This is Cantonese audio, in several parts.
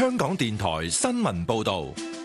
香港電台新聞報道。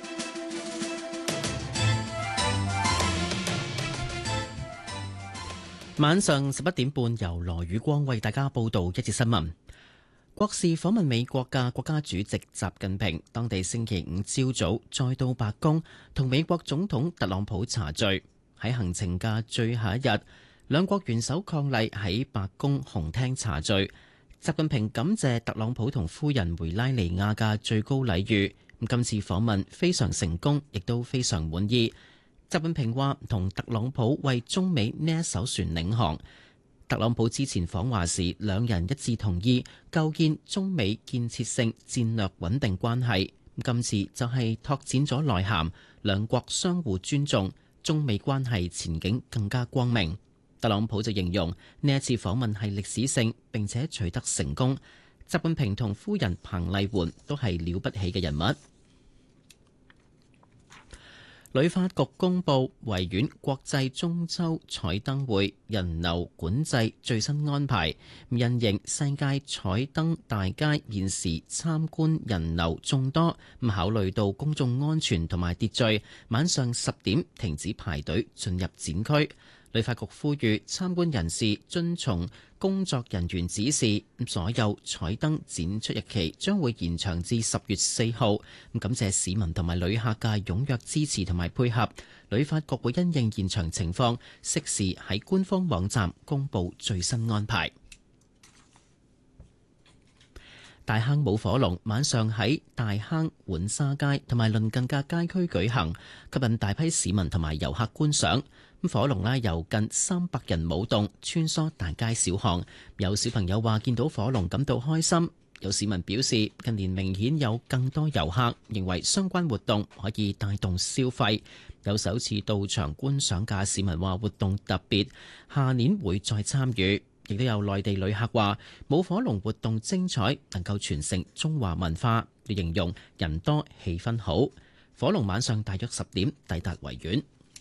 晚上11點半，由羅宇光為大家報道一節新聞。國事訪問美國嘅國家主席習近平，當地星期五朝早再到白宮同美國總統特朗普茶敘。喺行程嘅最後一日，兩國元首伉儷喺白宮紅廳茶敘。習近平感謝特朗普同夫人梅拉尼亞嘅最高禮遇。今次訪問非常成功，亦都非常滿意。習近平話同特朗普為中美呢一艘船領航。特朗普之前訪華時，兩人一致同意構建中美建設性戰略穩定關係。今次就係拓展咗內涵，兩國相互尊重，中美關係前景更加光明。特朗普就形容呢一次訪問係歷史性並且取得成功。習近平同夫人彭麗媛都係了不起嘅人物。旅發局公布維園國際中秋彩燈會人流管制最新安排，因應世界彩燈大街現時參觀人流眾多，考慮到公眾安全同埋秩序，晚上10點停止排隊進入展區。旅發局呼籲參觀人士遵從工作人員指示，所有彩燈展出日期將會延長至10月4號。感謝市民同埋旅客嘅踴躍支持同埋配合，旅發局會因應現場情況，適時喺官方網站公佈最新安排。大坑舞火龍晚上喺大坑浣沙街同埋鄰近嘅街區舉行，吸引大批市民同埋遊客觀賞。火龍由近300人舞動穿梭大街小巷，有小朋友話見到火龍感到開心。有市民表示近年明顯有更多遊客，認為相關活動可以帶動消費。有首次到場觀賞嘅市民話活動特別，下年會再參與。亦都有內地旅客話舞火龍活動精彩，能夠傳承中華文化，佢形容人多氣氛好。火龍晚上大約10點抵達維園。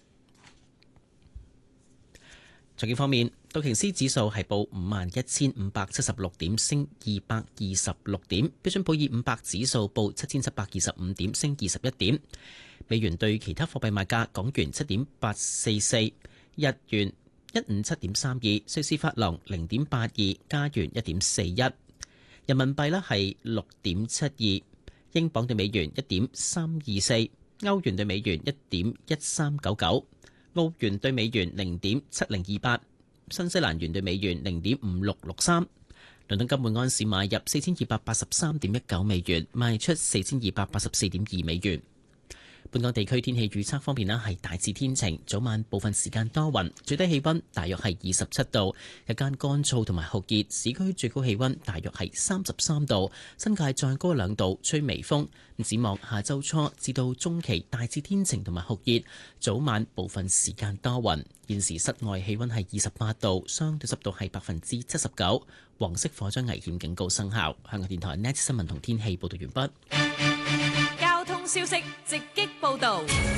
財經方面，道瓊斯指數係報51,576點，升226點；標準普爾500指數報7,725點，升21點。美元對其他貨幣賣價：港元7.844，日元157.32，瑞士法郎0.82，加元1.41，人民幣係6.72，英鎊對美元1.324，歐元對美元1.1399。澳元對美元0.7028，新西蘭元對美元0.5663。倫敦金每安士買入4283.19美元，賣出4284.2美元。本港地區天氣預測方面係大致天晴，早晚部分時間多雲，最低氣溫大約係27度，日間乾燥同埋酷熱，市區最高氣溫大約係33度，新界再高2度，吹微風。展望下周初至到中期大致天晴同埋酷熱，早晚部分時間多雲。現時室外氣溫係28度，相對濕度係79%，黃色火災危險警告生效。香港電台 Net 新聞同天氣報道完畢。 交通消息直擊報道。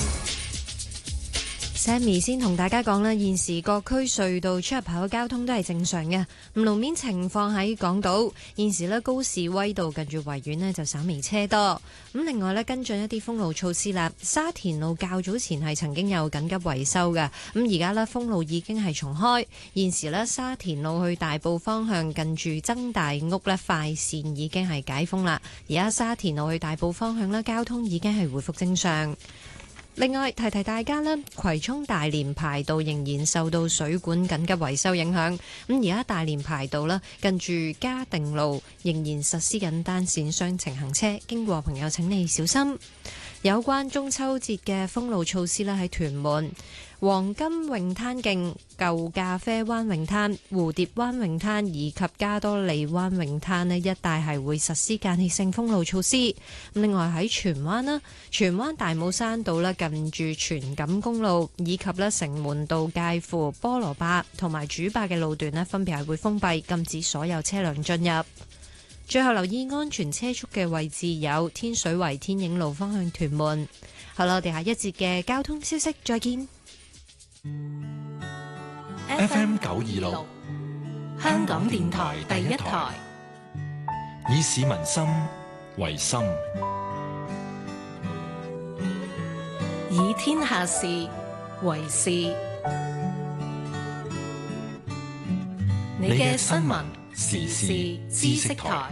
Sammy 先同大家講啦，現時各區隧道出入口嘅交通都係正常嘅。路面情況喺港島，現時呢高士威道近住維園呢就稍微車多。另外呢，跟進一啲封路措施啦。沙田路較早前係曾經有緊急維修嘅，而家呢封路已經係重開。現時呢沙田路去大埔方向近住曾大屋呢快線已經係解封啦。而家沙田路去大埔方向呢交通已經係回復正常。另外提提大家咧，葵涌大連排道仍然受到水管緊急維修影響。而家大連排道啦，近住嘉定路仍然實施緊單線雙程行車，經過朋友請你小心。有關中秋節嘅封路措施咧，喺屯門黃金泳灘徑、舊咖啡灣泳灘、蝴蝶灣泳灘以及加多利灣泳灘呢一帶係會實施間歇性封路措施。另外喺荃灣啦，荃灣大帽山道啦，近住荃錦公路以及咧城門道介乎菠蘿伯同埋主壩嘅路段呢，分別係會封閉，禁止所有車輛進入。最後留意安全車速嘅位置有天水圍天影路方向屯門。好啦，我哋下一節嘅交通消息再見。 FM 926 香港電台第一台， 以市民心為心， 以天下事為事。你嘅新聞時事知識台。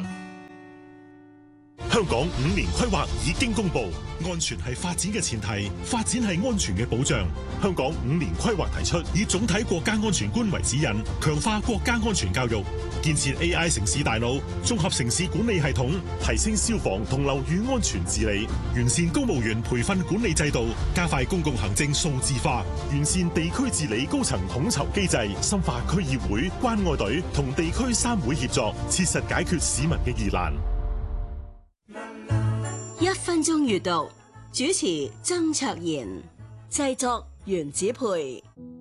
香港5年規劃已經公布，安全係發展嘅前提，發展係安全嘅保障。香港5年規劃提出，以總體國家安全觀為指引，強化國家安全教育，建設 AI 城市大腦，綜合城市管理系統，提升消防同樓宇安全治理，完善公務員培訓管理制度，加快公共行政數字化，完善地區治理高層統籌機制，深化區議會、關愛隊同地區3會協作，切實解決市民嘅疑難。 1分鐘閱讀，主持曾卓賢，製作袁子培。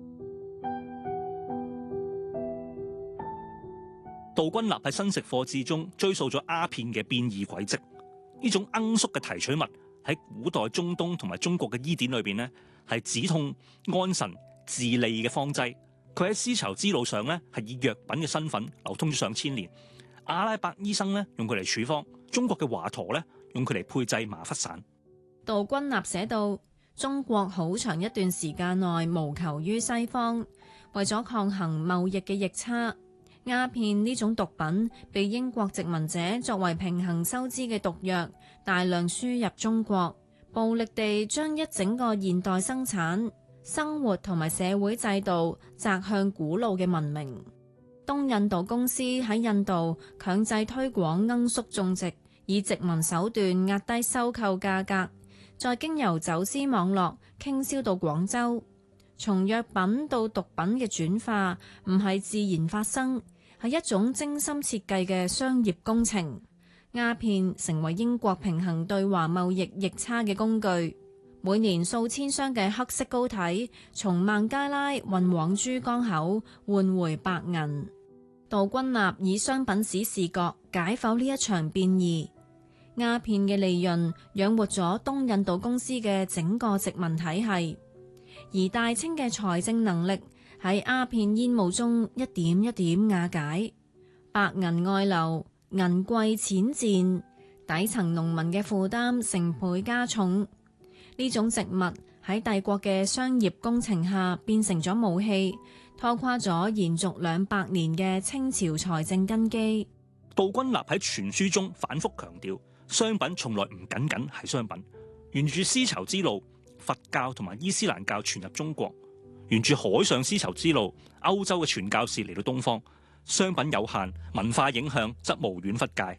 杜君立喺新食課誌中追溯咗鴉片嘅變異軌跡。呢種罌粟嘅提取物喺古代中東同埋中國嘅醫典裏邊呢，係止痛、安神、治痢嘅方劑。佢喺絲綢之路上呢，係以藥品嘅身份流通咗上千年。阿拉伯醫生呢，用佢嚟處方，中國嘅華佗呢，用佢嚟配製麻沸散。 杜君立寫到，中國好長一段時間內無求於西方，為咗抗衡貿易嘅逆差，鴉片呢種毒品被英國殖民者作為平衡收支嘅毒藥，大量輸入中國，暴力地將一整個現代生產、生活同埋社會制度擲向古老嘅文明。東印度公司喺印度強制推廣罌粟種植，以殖民手段壓低收購價格，再經由走私網絡傾銷到廣州。從藥品到毒品嘅轉化唔係自然發生，係一種精心設計嘅商業工程。鴉片成為英國平衡對華貿易逆差嘅工具。每年數千箱嘅黑色膏體從孟加拉運往珠江口換回白銀。杜君立以商品史視角解剖呢一場變異。鴉片嘅利潤養活咗東印度公司嘅整個殖民體系，而大清嘅財政能力喺鴉片煙霧中一點一點瓦解，白銀外流，銀貴錢賤，底層農民嘅負擔成倍加重。呢種植物喺帝國嘅商業工程下變成咗武器，拖垮咗延續200年嘅清朝財政根基。 杜君立喺全書中反覆強調，商品從來唔僅僅係商品。沿住絲綢之路，佛教同埋伊斯蘭教傳入中國；沿住海上絲綢之路，歐洲嘅傳教士嚟到東方。商品有限，文化影響則無遠弗屆。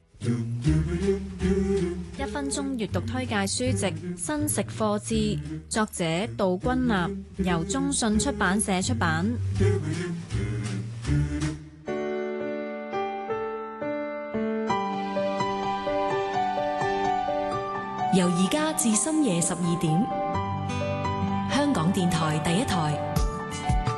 1分鐘閱讀推介書籍《新食課誌》，作者杜君立，由中信出版社出版。 由而家至深夜12點，香港電台第一台。